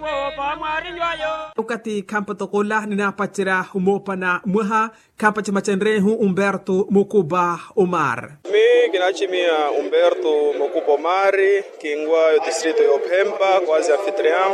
ukati kampa tokola ninapatira humopana mwaha kampa chamachenrehu Humberto Mukuba Omar. Mi kinachimia Humberto Mukuba Omar kingwa distrito ya Pemba kwazi anfitrião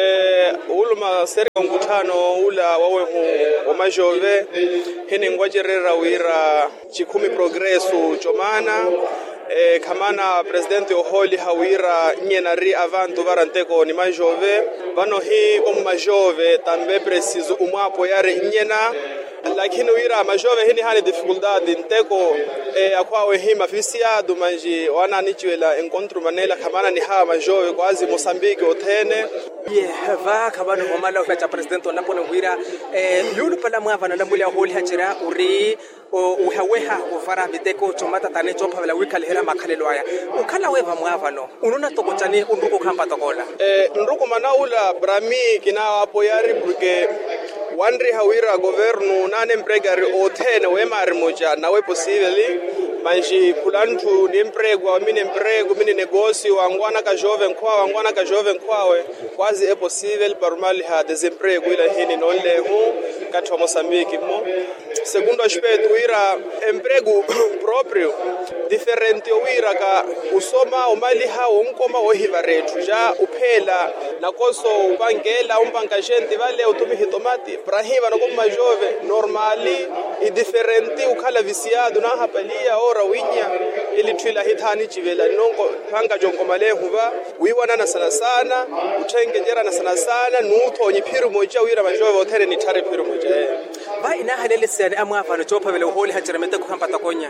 uluma serika mkutano ula wawe wa majove hini ngwajerera wira chikumi progresu chomana kamana presidente oholi hawira nyenari avantu varanteko ni majove vano hi majove tambe preciso umwapo yare nyena lakini wira majove hini hani dificuldade nteko akwawe hima fisiado manji wana nichwela encontro manela kamana ni ha majove kwazi Mozambique otene va kabano omala ukacha presidente onapone wira yulu pala mwava na ndamuli aholi hachira uri uhaweha ufara biteko chomata tane chompa vela wikale hera makhalelo aya ukhala weva mwava no ununa tokochani unruko khamba tokola nruko manaula brami kina apoyari porque wandri hawira governo nane mpregari otene wemari moja nawe possibly manji kulantu ni mprego wa mine mprego mine negosi wangwana ka jove nkwawe kwazi e possible parmali ha desemprego ila hini nonle hu katwa Mozambique mo segundo aspecto wira emprego proprio differente wira ka usoma umali ha unkoma ohiva retu ja uphela nakoso ubangela umpanga gente vale utumi hitomati brahiva nokuma jove normali i differente ukhala viciado na hapalia ora winya ili twila hithani chivela nongo panga jongo malehuva wiwana na sana utenge jera na sana nuto nyiphiru moja wira majove othere ni tare phiru moja ba ina halele sene amwafa no chopa vele uholi hajiramente kuhamba takonya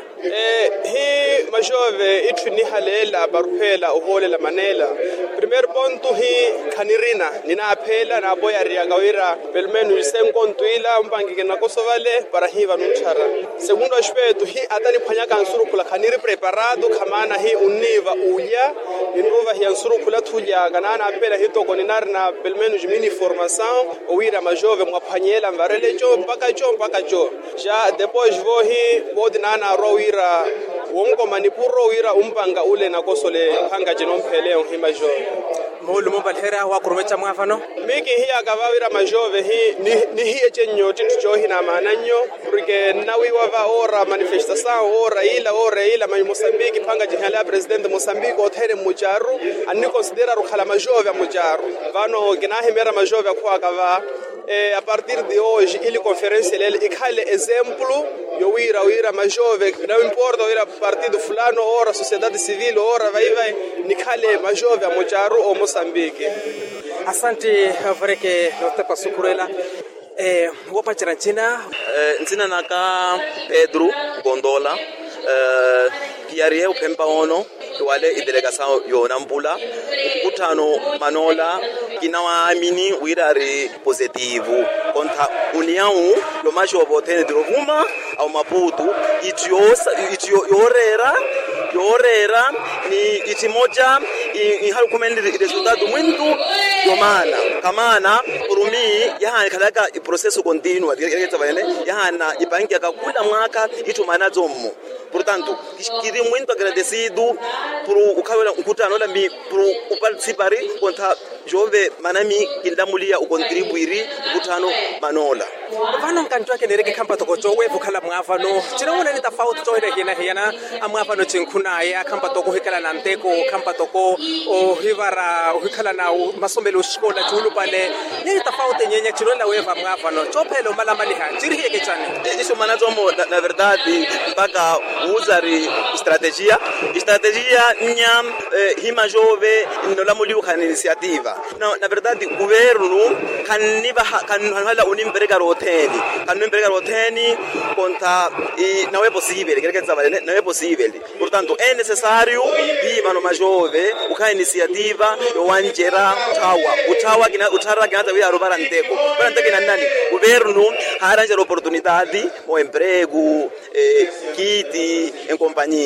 hi majove ituni halela baruphela uhole la manela primer ponto hi khanirina nina aphela na boya riaga wira pelmenu isenkontuila mpangi na kosovale para hiva nunchara segundo aspecto hi atani phanyaka nsuru kula khaniri preparado khamana hi univa uya inruva hi nsuru kula thuja kanana apela hi toko ninar na pelmenu jimini formação wira majove mwaphanyela mvarele jo mpaka jo ja depois vohi bodinana rowira wongo manipuro wira umpanga ule na kosole hanga jinomphele himajo molu mobalhera wa kurumecha mwafano miki hiya gavawira majove hi ni hiye chenyo titujohi na mananyo porque nawi wava ora manifestação ora ila Mozambique panga jihala presidente Mozambique othere mujaru ani considera rukhala majove mujaru vano ginahimera majove kwa gava a partir de hoje ele conferência ele ikhale exemplo yo wira majove não importa wira partido fulano ora sociedade civil ora vai nikhale majove amojaru o Mozambique. Asante vareke notepa sukurela wapachira ntsina naka Pedro Gondola Pierre Upemba ono wale idelegação yona mpula kutano manola kinawaamini wirari positivo konta união lo macho botene drovuma au Maputo yorera ni itimoja ihalukumende resultado muito yomana kamana urumi yaha kalaka processo contínuo yaha ibanki akakula mwaka itumana zomo. Portanto, queria muito agradecido por o cabelo ukutano la mi por participar contra jove manami kindamulia o contribuir ukutano manola. Vano nkantwa kenere ke kampa toko chowe vukhala mwafano chinaona ni tofauti chowe hina amwafano chinkuna ya kampa toko hikala na nteko kampa toko o hivara hikala na masomelo shikola chulu pale ni tofauti nyenya chinola weva mwafano chopelo malamali ha chiri yake chane isso manazo na verdade mpaka usare estratégia nya hima jove ndola muliu kan iniciativa na verdade governo kan hala unimbrega roteni conta não é possível não é possível portanto é necessário hima no majove uka iniciativa yo wanjera utawa utara kina tawi arubara nteko na nani governo arranja oportunidade o emprego kiti em companhia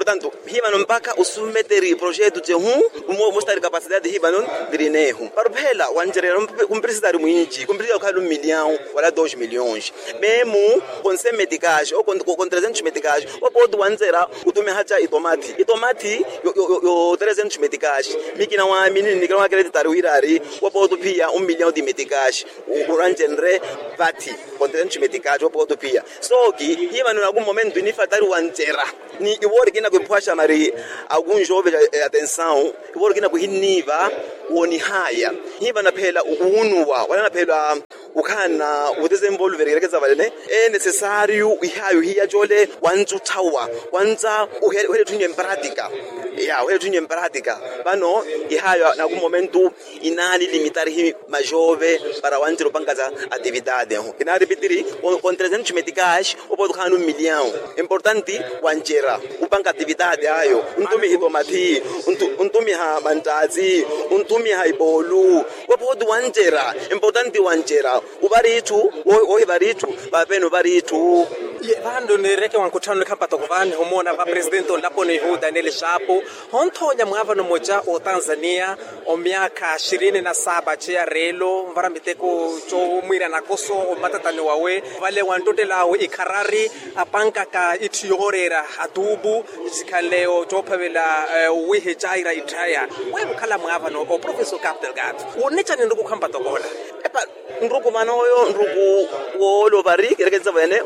Portanto, hivano mpaka usumeteri projeto jehu mostrar capacidade hivano grinehu. Para pela wanjera kumpresidari mwinji, kumpresida ukhala 1 milhão wala 2 milhões. Mesmo com 100 meticais ou com 300 meticais, o pode wanjera utume hacha itomati. Itomati yo 300 meticais. Mikina wa menino nikira wa acreditar wirari, o pode pia 1 milhão de meticais. O rangenre vati com 300 meticais o pode pia. Só que hivano em algum momento ni fatari wanjera. Ni iwori kina kuipasha mari algum jovem atenção, iwori kina kuhiniva woni haya. Hiva na phela uunwa, wala na phela ukhana udesenvolve rekeza valene necessário ihayo hiya jole wanzu tawa wanza uhele tunye prática. Ya, uhele tunye prática. Bano ihayo na algum momento inali limitar hi majove para wanzu pangaza atividade. Ina repetiri com 300 meticais o pode khana 1 milhão. Importante wanjera upanga atividade ayo. Untumi itomati, untumi ha mantazi, untumi ha ibolu. O pode wanjera. Importante wanjera. Ubaritu, oi baritu, babeno baritu. Ye vandu ni reke wankutano kapa tokovani homona va presidente lapo ni hu Daniel Shapo hontonya mwavano moja o Tanzania o miaka 27 chia relo mvara miteko cho mwira na koso o matatani wawe vale wantote lao ikarari apanka ka itiorera adubu zikaleo topavela wihe chaira itaya wewe kala mwavano o professor Capital Gad unecha ni ndugu kamba tokola epa ndugu manoyo ndugu wolo bari kerekeza bene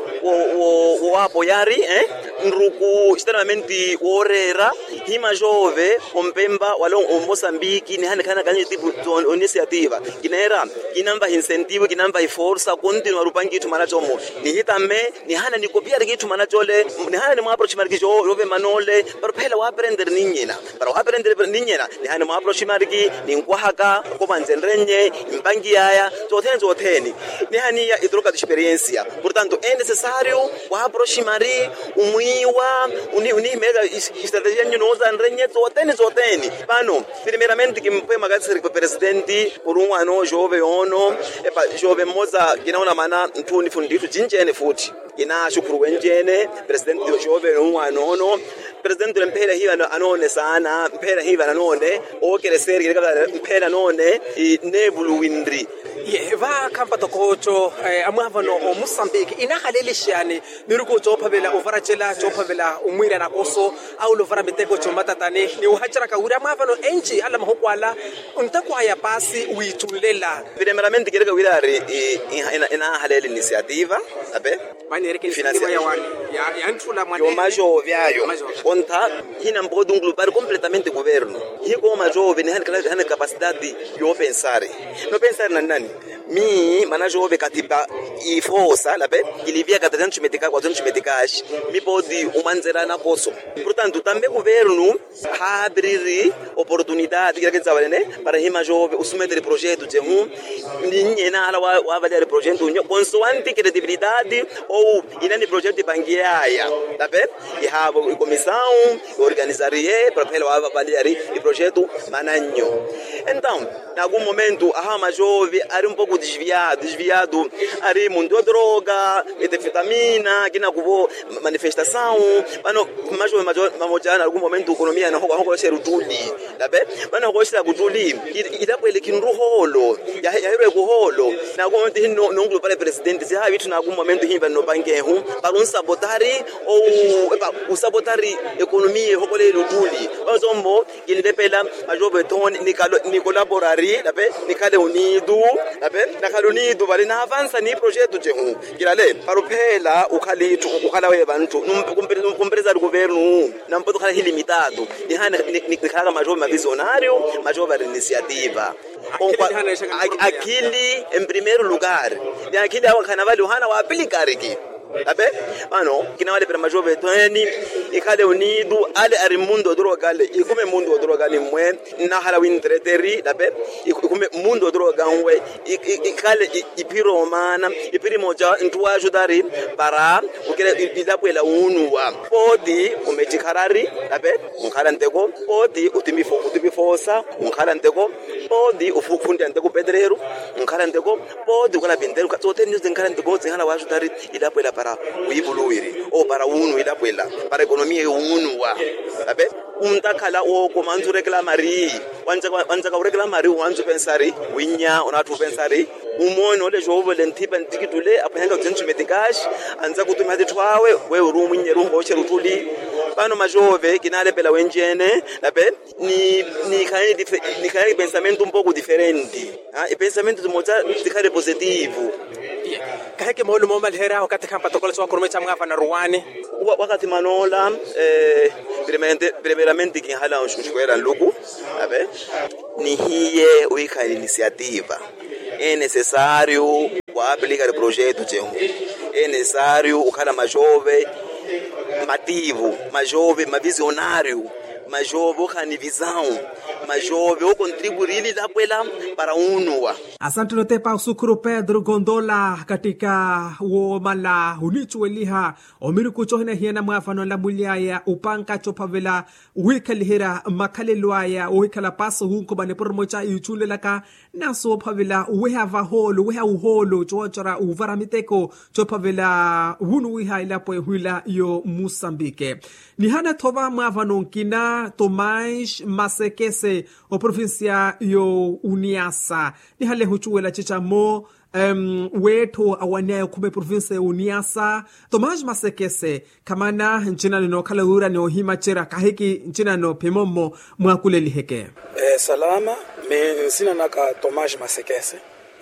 o apoiari ndugu extremamente orera hima jove ompemba wala o Moçambique ni kana kanye tipo iniciativa kinera kinamba incentivo kinamba força continua rupangi tu manachomo ni hitame ni hana ni copiar gitu manachole ni hana ni mo approach marki jo yove manole pero phela wa aprender ninyena pero wa aprender ninyena ni hana mo approach marki ni nkwahaka ko banzenrenye imbangi yaya zotheni ni hani ya idroka de experiência portanto é necessário wa approach mari umuiwa uni mega estratégia nyonoza nrenye zotheni bano primeiramente que mpe magasi ko presidente por um ano jove ono epa jove moza kinaona mana ntuni funditu jinjene futhi ina shukuru wenjene presidente jove un ano ono presidente mpela hiva anone sana mpela hiva anone o kereseri mpela none nebulu windri ye va kampa tokocho amwavano o Mozambique ina halele shani niruko chopavela overachela chopavela umwira na koso au lovara miteko chomatatane ni uhachara ka ura amwavano enchi ala mahokwala untakwa ya pasi uitulela primeiramente kireka wirari ina halele iniciativa abe bani reke iniciativa ya ntula mwane yo majo vyayo onta hina mpodo um global completamente governo hiko majo vene hana capacidade yo pensare no pensare nani mi manajo katiba i força labe ilivia 400 meticais 400 meticais mi pode umanzera na koso portanto também governo abrir oportunidade que zabalene para hima jovem submeter projeto de ninhena ala wa avaliar projeto consoante credibilidade ou inani projeto de bangueia labe e habo comissão organizaria para pelo avaliar o projeto mananho então em algum momento a majove era pouco desviado ari mundo droga metanfetamina kina kuvo manifestação bano majove mamojana algum momento economia na hoko sheru tuli labe bano hoko sheru tuli idapo ile kinruholo ya hero kuholo na algum momento hino nonglo para presidente se ha vitu na algum momento hiva no bangehu para un sabotari ou usabotari economia hoko le tuli bazombo ilidepela majove ton ni colaborari labe ni kale unido labe na kalonido bali na avanza ni projeto jehu kilale paruphela ukhalitu ukhala we bantu kumpresa do governo na mpoto khala ilimitado ni hana ni khala majove visionário majove iniciativa aquele em primeiro lugar e aquele ao carnaval hana wa aplicar aqui abe mano kinawale para majove toni ikale unido ale ari mundo drogale ikume mundo drogale mwe na hala wintreteri abe ikume mundo droganwe ikale ipiro mana ipiri moja ntu ajudari para ukele idapwela unwa podi umechikarari abe unkhala nteko podi utimifosa unkhala nteko podi ufukunde nteko pedrero unkhala nkhalanteko podi ukala bindelo katsote news nkhalanteko tsingala wa jutari ilapwela para uibuluiri o para unu ilapwela para economia unu wa abe umtakhala o komanzu reclamari wanza ka reclamari wanzu pensari winya onatu pensari umono le jovo lentipa ntikitule apahanga kutsentshu metikash anza kutumia twawe we urumu nyerungo cherutuli pano majove kinale pela wenjene labe ni khaye pensamento un poco differenti e pensamento moza tikale positivo kaheke molo mo malhera wakati kampa tokola swa kurumecha mngava na ruwani wakati manola primeramente kinhala ushwera luku abe ni hiye uika iniciativa é necessário aplicar o projeto é necessário o cara mais jovem mativo, mais jovem, mais visionário, mais jovem com visão, mais jovem contribuir lá para unua. Asante lote pa usukuru Pedro Gondola katika uomala hunichueliha omiru kuchohina hiena mwafano la muliaya upanka chopavela uikalihira makalelwaya uikala paso hunko bane pormocha iuchule laka naso pavela uweha vaholo uweha uholo chochora uvaramiteko chopavela hunu uiha ilapo huila yo Musambike. Nihana tova mwafano nkina Tomás Masekese o provincia yo Uniasa nihale huchuela chichamo weto awanyayo kume province ya Uniasa. Tomás Masekese kamana nchina nino kalaura ni ohima chera kahiki nchina no pimomo mwakule liheke. Salama me nsina naka Tomás Masekese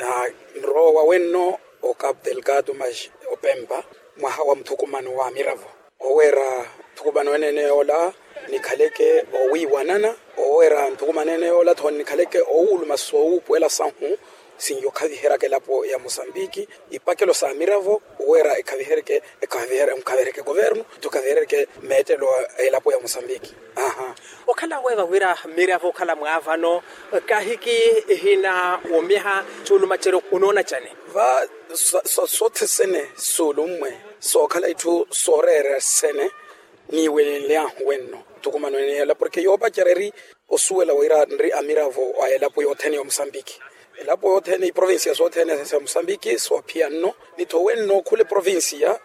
nro waweno o Cabo Delgado maj opemba mwahawa mtukumano wa Miravo owera mtukumano wenene ola nikaleke owi wanana owera mtukumanene ola thon nikaleke oulu masou puela sanhu sinyo kaviherake lapo ya Mosambiki ipakelo sa Miravo owera ekavihereke mkavereke governo tukavihereke metelo lapo ya Mosambiki. Okala wewa wira Miravo kala mwavano kahiki hina omiha chulu machero unona chane va sote sene solumwe so kala itu sorere sene ni welelea wenno tukumano nela porque yo bachereri osuela wira ndri Miravo ayela po yotheni ya Mosambiki elapo yotheni provincia so thene ya Mosambiki so piano nito wenno kule provincia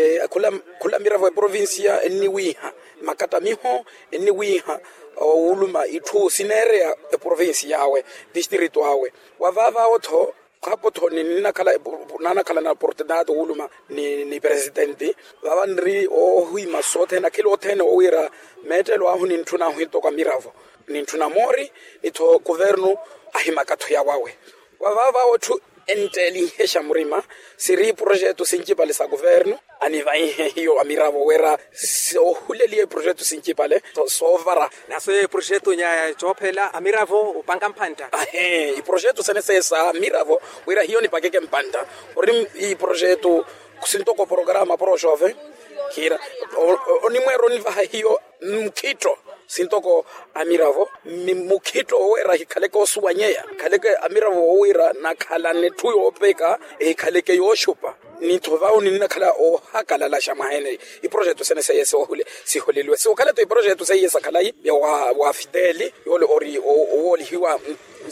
kula Miravo provincia eniwiha makata miho eniwiha uluma itu sinerea provincia yawe distrito yawe wavava otho kapo thoni nina kala na portadado uluma ni presidenti vavanri o huima sothe na kilo thene o wira metelo ahu nintuna huito ka Miravo nintuna mori ito governo ahimakatho ya wawe wavava othu enteli hesha murima siri projeto sinchipale sa governo ani vai hiyo Miravo wera so huleli projeto sinchipale so vara na so projeto nya chophela Miravo upanga mpanda i projeto senesa Miravo wera hiyo ni pakeke mpanda ori i projeto kusintoko programa pro jovem kira oni mwero ni va hiyo mkito sintoko Miravo mukito wera hikaleko suwanyeya kaleke Miravo wera na khala netuyo opeka kaleke yoshupa ni tovao ni nakala o hakala la shamahene i projeto senesa yeso hule si holelwe so kala to i projeto se yesa kala ya wa fideli yole ori o hiwa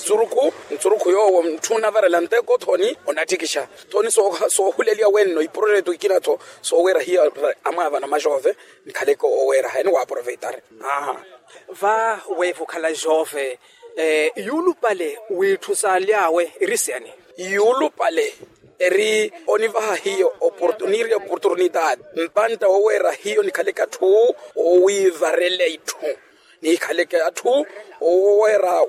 nzuruku yo mtuna varelante ko thoni onatikisha thoni so hulelia wenno i projeto ikinato so wera hiya amava na majove nikhaleko o wera hani wa aproveitar va wevu kala jove yulu pale withusalyawe irisiani yulu pale eri oniva hiyo oportunidad mpanta owera hiyo nikhaleka thu owivarele itu nikhaleka thu owera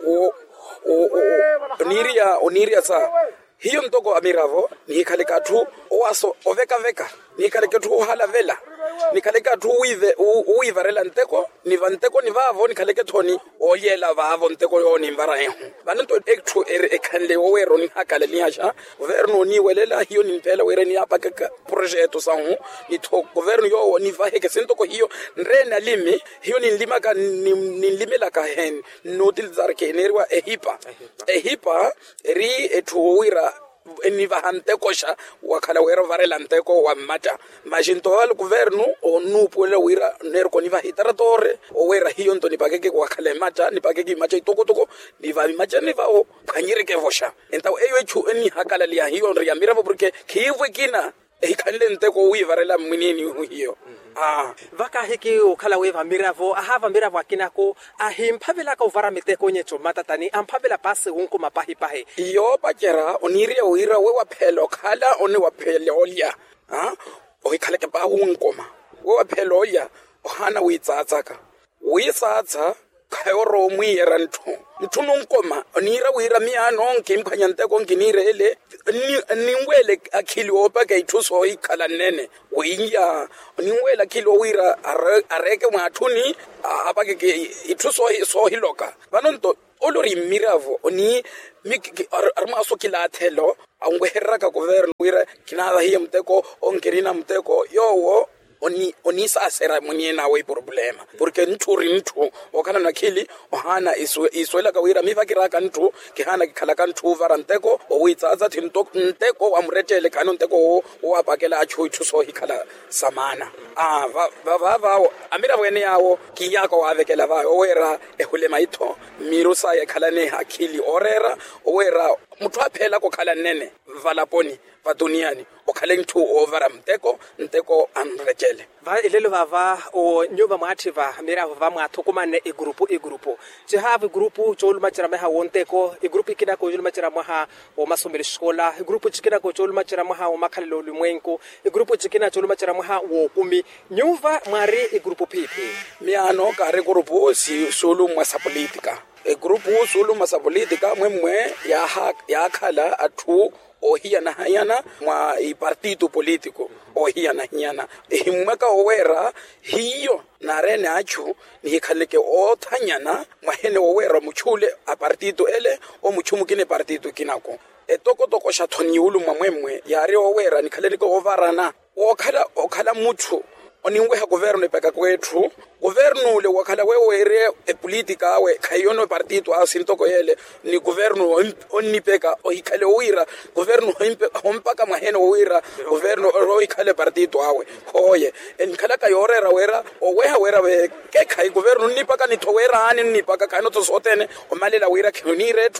oniria sa hiyo ntoko Miravo nikhaleka thu owaso oveka nikhaleka thu hala vela nikhaleka thu uivarela nteko nivanteko nivavo nikhaleka thoni oyela vavo nteko yo nimvara ehu banto ektu ekhanle owero ni hakale ni hasha governo ni welela hiyo ni mpela were ni apaka projeto sangu nito governo yo ni vaheke sentoko hiyo nrena limi hiyo ni limaka ni limela ka hen notil zarke nerwa ehipa ri etu wira ni va hanteko sha wakala wera varela nteko wa mata majinto al governo o nu puele wira ner ko ni va hitaratore o wera hiyo ndo ni pakeke wakala mata ni pakeke macha itoko ni va macha ni va o khanyire ke vosha enta eyo chu eni hakala lia hiyo ndo ya mira porque khivwe kina ikhalle nteko wi varela mnini hiyo vaka hiki ukhala weva miravo ahava miravo akinako ahimphavela ka uvara miteko nyecho matatani amphavela pasi unku mapahi iyo pakera oniria uira we waphelo khala oni waphelo olya o ikhala ke ba unkoma we waphelo olya ohana uitsatsa khayoro muyera nthu nonkoma onira uira miano ngimkhanya nteko nginire ele ningwele akhili opa ke ithuso ikhala nene uyinya ningwele akhili uira areke mwathuni apake ke ithuso so hiloka banonto olori miravo oni armaso kilathelo angwerra ka governo uira kinala hiye mteko ongerina mteko yowo oni sa sera munyena we problema porque nthu okana nakhili ohana iswela ka wira mivakira ka nthu ke hana ke khala ka nthu vara nteko o witsatsa thinto nteko wa muretele kana nteko o apakela achu so hikhala samana va amira wene yawo ki yako avekela va owera ehule maitho mirusa ya khala ne hakhili orera owera muthu aphela ko khala nene valaponi va duniani o khale nthu ovara nteko anrekele va ilelo va o nyoba mathiva mira va mwathukumane igrupu jehave grupu choluma chira meha wonteko igrupu kina ko choluma chira maha o masomeli skola igrupu chikina ko choluma chira maha o makhalelo lumwenko igrupu chikina choluma chira maha wo kumi nyuva mari igrupu pipi miano ka re grupu si solo masa politika grupu solo masa politika mwemwe ya khala athu ohia na hayana mwa partido politico ohia na hayana himweka owera hiyo na rene achu ni khaleke othanyana mahene owera muchule a partido ele o muchumukine partido kinako etoko sha thoniulu mwemwe yari owera ni khaleke ovarana okhala muthu oningwe ha governo ipeka kwethu governo le wakhala wewere politika we khayono partido asintoko yele ni governo onipeka oikhale uira governo hompaka maheno uira governo oikhale partido awe hoye enkhala ka yorera wera oweha wera we ke khai governo nipaka nithowera ani nipaka kano to sotene omalela uira khunire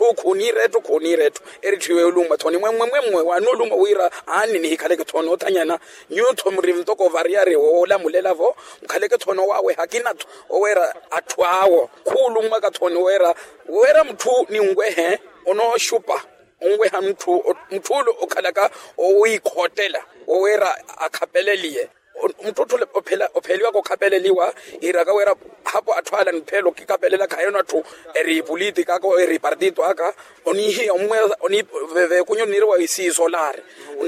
tu erithiwe uluma thoni mwemwe wanoluma uira ani ni khale ke thono thanyana nyutho mrimtoko variare ola mulelavo khale ke thono wawe kinatu owera atwawo khulu makathoni wera mthu ni ngwehe ono shupa ngweha mthulo okhalaka oyikhotela owera akhapeleliye mthuthule opheliwa kokhapeleliwa iraka wera hapo athwala niphelo kikapelela khayona thu eri politika ko eri partido aka onihi omwe oni veve kunyonirwa isisolare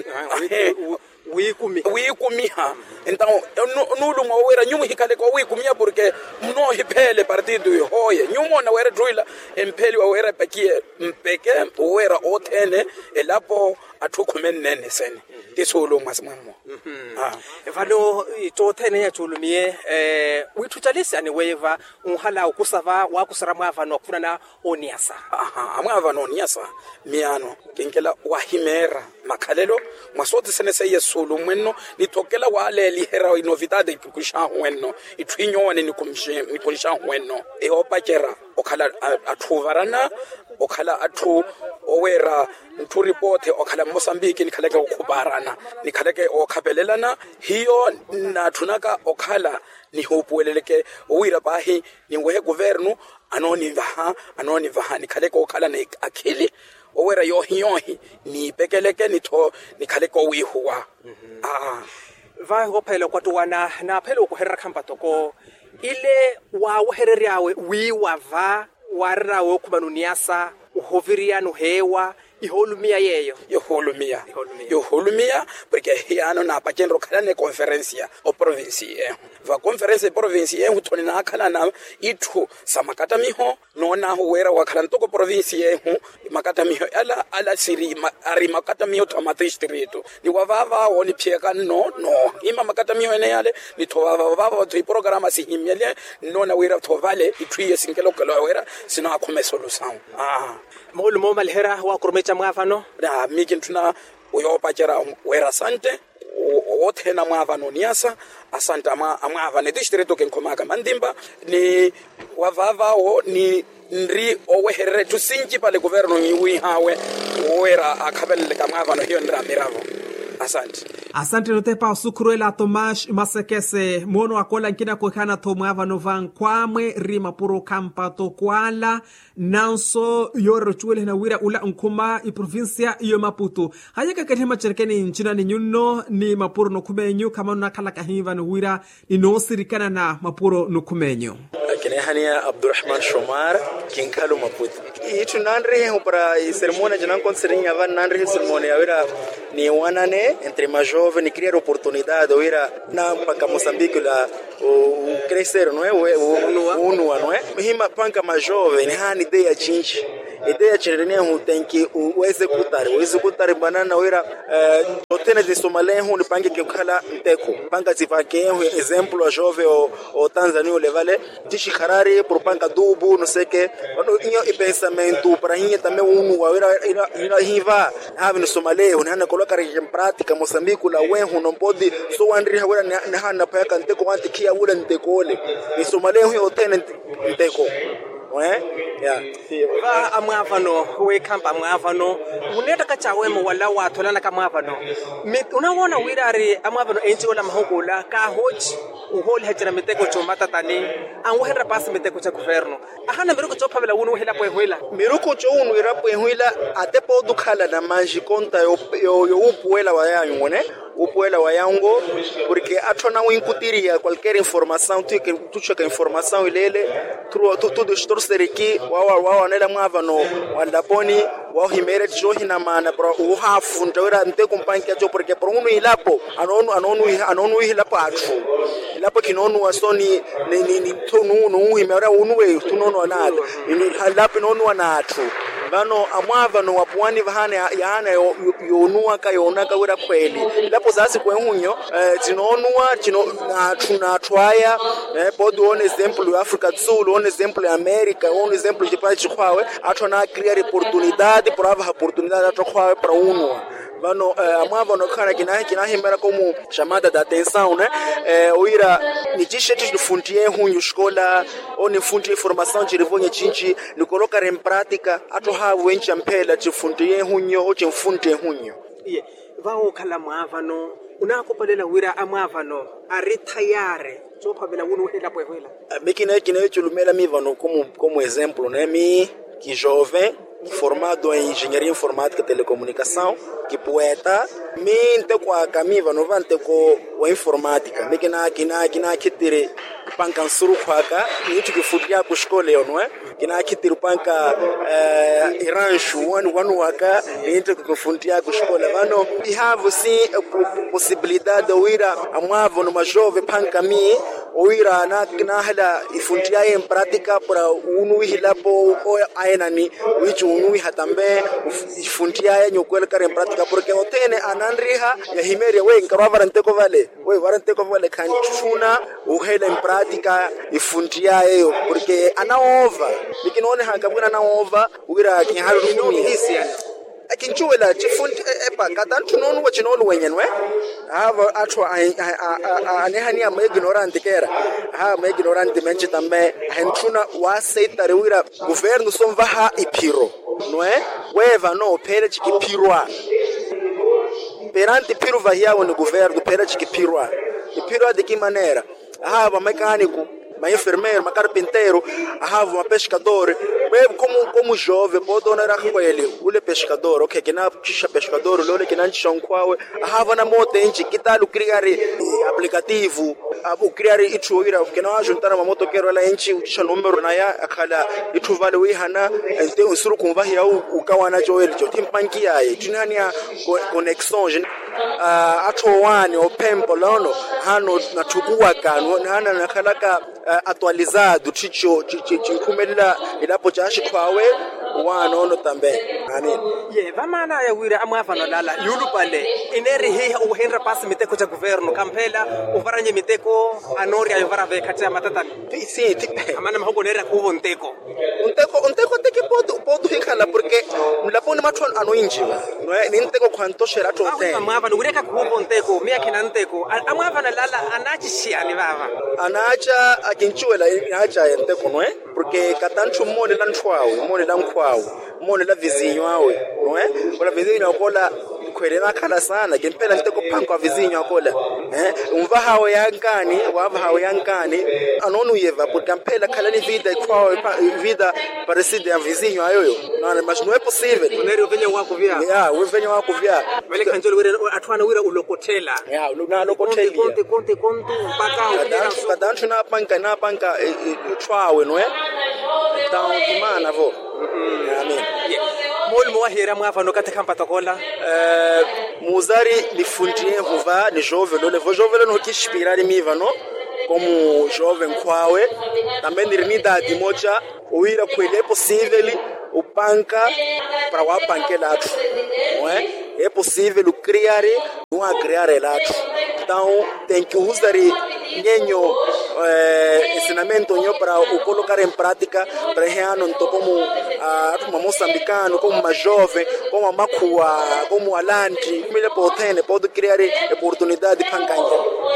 wikumiha então nuluma wera nyumu hikale ko wikumia porque mno hiphele partido hoye nyumo na wera druila empeli wa wera pakie mpeke wera othene elapo athukhumenene sene tisolo masimamo vano itothene ya chulumie withutalisi ani weva unhala ukusava wakusara mwavano akuna na oniasa amwavano oniasa miano kinkela wahimera makhalelo masothi sene seyesulu mwenno nitokela wale lihera inovidade kushahwenno ithwinyone nikumshahwenno eopakera okhala athuvarana okhala athu owera nthu report okhala Mozambique nikhaleke ukhubarana nikhaleke okhapelelana hiyo nathunaka okhala ni hopueleleke uira bahi ningwe governo anoni vaha nikhaleke okhala na akhili owera yohi ni pekeleke nikhaleke wihuwa va hophelo kwatuwana na phelo kuherra khampatoko ile wa uhereri yawe wiwava warrawo kumanuniasa uhoviriano hewa iholumia yeyo yoholumia porque hiano na pachenro khala ne conferencia o provincia va conference provincia uthoni na khala na ithu samakata miho nona huwera wakhala ntoko provincia makata miho ala siri ari makata miho thomata distrito ni wavava oni pheka no ima makata miho ene yale ni thova to programa sihimyele nona wera thovale ithu yesinkelo kelo wera sino akhume solution molo malhera wa kurmecha cha mwavano na miki ntuna uyopachera wera sante othena mwavano niasa asante amwavane distrito kenkomaka mandimba ni wavavao ni ndri oweherere tusinji pale governo nyiwi hawe wera akhabelele kamwavano hiyo ndra miravo asante notepa sukuruela Tomash Masekese mono akola nkina kokana to mwavano van kwamwe rima puro kampa to kwala nanso yoro chwele na wira ula nkuma i provincia iyo Maputo hayaka kanema cherkeni nchina ni nyuno ni mapuro nukumenyu kama nakala kahiva no wira ni no sirikana na mapuro nukumenyu kene hania Abdurrahman Shomar kinkalu Maputo itu nandre para sermone janan considerinha van nandre sermone ya wira ni wanane entre mais jovem ni criar oportunidade ou ira na para Moçambique lá o crescer não é o unua não é hima panca mais jovem ni hani ideia chinchi ni tem que o executar banana ou ira otena de Somalenho ni pange que kala nteko panga zivake exemplo a jovem o Tanzania o levale tishi Harare por panca dubu não sei que inho e pensamento para hinha também unua ira hiva have no Somalenho ni hana colocar em prática Moçambique la wenho não pode só andri agora na hana peka nteko antikia ula ntekole ni Somalenho otena nteko va amwavano we kampa amwavano uneta kachawemo wala watholana kamwavano unaona wirari amwavano enji ola mahokula ka hoji uhol hajira miteko chomata tani anwehera pasi miteko cha governo ahana miruko chophavela unu hela pwehwela miruko cho unu ira pwehwela atepo dukhala na manji konta yo upuela wa yangu ne upuela wa yango porque atona winkutiria qualquer informação tu chega informação ilele tudo estorcer aqui wa nela mwavano wandaponi wa himere johi na mana pro uhafu ndawira nte kumpankia jo porque pro unu ilapo anonu ilapo atu ilapo kinonu wasoni ni tunu no himera unwe tunono nada ni halapo nonu wanatu bano amwavano wapwani vahane yana yonua ka yonaka wira kweli lapo zasi kwenhunyo tinonua na twaya pode on exemplo África do Sul on exemplo América on exemplo de país kwawe atona criar oportunidade prova oportunidade atokwawe para unua bano amwavano kana kinahimera como chamada da atenção né oira ni tishetu funtie hunyo escola on funtie formação de revonha chinchi ni colocar em prática hawe nchi mpela chifundiye hunyo o chimfunde hunyo vao kala mwavano unakopalela wira amwavano aritayare chophavela unu hela pwehwela mikina chulumela mivano como exemplo né mi que jovem formado em engenharia informática e telecomunicação que poeta minte kwa kamiva no vante ko wa informática mikina kina kitire panka nsuru kwaka nicho kifutia ku shkole yo no kina kitire panka iranshu wanu waka nicho kifutia ku shkole vano we have see possibilidade wira amwavo no majove panka mi wira na hala ifuntia em prática para unu hilapo o ainani wicho unu hatambe ifuntia yenyo kweleka em prática porque otene anandriha ya himeria we nkarava nteko vale we varanteko vale kanchuna uhela em prática ifuntia yeyo porque anaova mikinoone hakabuna anaova wira kiharu kumi hisi yani akinchuela chifundi katantu nonu wachinonu wenyenwe hava atwa anehani am ignorant kera am ignorant menchi tambe henchuna waseitare wira governo somvaha ipiro noe weva no pere chikipirwa perante piro vahiao no governo pere chikipirwa ipirwa de que maneira hava mecânico ma enfermeiro, ma carpinteiro, ahava uma pescador, mesmo como jovem, pode onar com ele, ule pescador, ok, que na pisha pescador, lole que não chão qual, ahava na moto enche, que tal criar aplicativo, o criar itu ira, que não juntar uma moto quero ela enche o tisha número na ya, akala itu vale o ihana, ente o suru com vai o kawana joel, jo timpanki ai, tinania conexão, atowane o pempo lono, hano na chukua kanu, hana na kalaka atualizado chicho chinkumelela ilapo chashi kwawe wanono tambe Amen. Ye vamana ya wira amwafano lala yulupale ineri hi uhenra pasi miteko cha governo kampela uvaranye miteko anori ayovara vekati ya matata Sim, amana mahoko nera kuvo nteko unteko teke podo hikala porque mlaponi mathu anoinjiwa ni nteko kwanto sherato hotel amwafano ureka kuvo nteko mia kina nteko amwafano lala anachi shiani vava anacha akinchuela inacha nteko no porque katanchu mone la ntwawe mone la nkwawe mone la vizinho awe no ola vizinho akola kwelena khala sana ngempela nteko phanko vizinho akola umva hawe yankani wava hawe yankani anonu yeva porque mpela khala ni vida kwawe vida parecida ya vizinho ayoyo no mas não é possível uneri uvenye wako vya ya uvenye wako vya vile kanjolo wira atwana wira ulokotela ya na lokotela konti mpaka kadanchu na panka utwawe no então kimana vo amen mol mo hera mwafano kati kampa tokola muzari lifundie vuva ni jovem lo levo jovem no que inspirar miva no como jovem kwawe também nirnidade moja uira kwele é possível o panca para o panquelato não é possível criar elato então tem que usar nhenho ensinamento nyo para o colocar em prática para reano como moçambicano como uma jovem como a macua como alanti como ele pode criar oportunidade pancanya.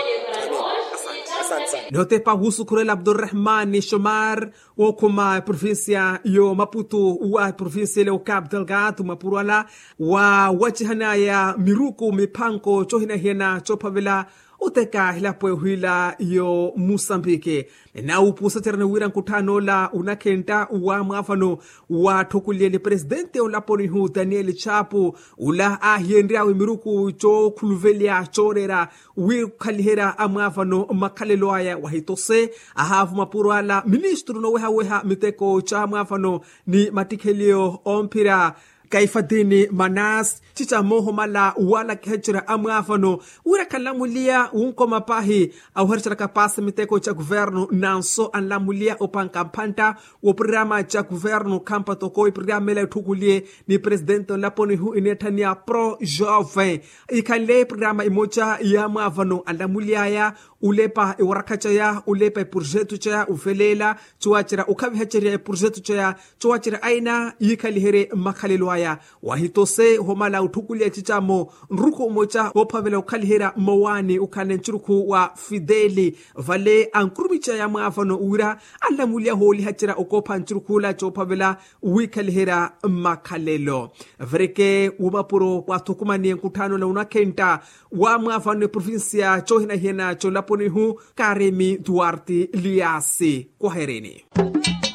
Note pa husu kurela Abdurrahman Shomar o kuma província yo Maputo wa província leo Cabo Delgado mapurala wa wachihana ya miruku mipanko chohina hena chopavela uteka hilapo huila yo Mozambique na upusa terna wira nkutano la unakenta wa mwafano wa tokuliele presidente olaponi hu Daniel Chapo ula ahiendria miruku cho kuluvelia chorera wir kalihera amwafano makalelo aya wahitose ahavu mapurala ministru no weha miteko cha mwafano ni matikelio ompira kaifadini manas chicha moho mala wala kechira amwafano ura kalamulia unko mapahi au harchara kapasa miteko cha governo nanso anlamulia opanka panta o programa cha governo kampa toko programa le tukulie ni presidente laponi hu inetania pro jovem ikale programa imocha ya mwafano anlamulia ya ulepa warakacha ya ulepa projeto cha ufelela chuachira ukavihachira projeto cha chuachira aina yikalihere makhalelo ya wahitose homala utukulia chichamo nruko mocha wopavela ukalihera mawani ukane nchuruku wa Fideli vale ankurumicha ya mwafano ura alamulia holi hachira ukopa nchurukula chopavela wikalihera makhalelo vreke umapuro watukumani nkutano la unakenta wa mwafano provincia chohina hena cholaponi hu Karemi Duarte Liasi kwaherini.